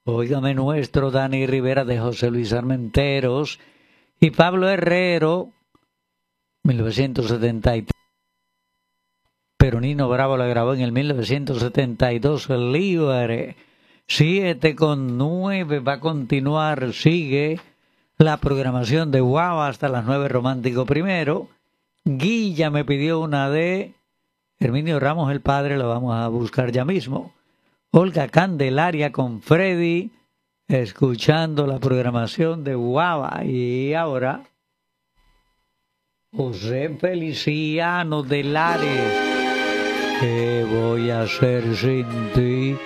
Óigame nuestro Dani Rivera de José Luis Armenteros y Pablo Herrero, 1973. Pero Nino Bravo la grabó en el 1972, el Libre. 7:09 va a continuar, sigue la programación de Guava hasta las 9 romántico primero. Guilla me pidió una de Herminio Ramos el Padre, lo vamos a buscar ya mismo. Olga Candelaria con Freddy, escuchando la programación de Guava. Y ahora, José Feliciano de Lares, ¿qué voy a hacer sin ti?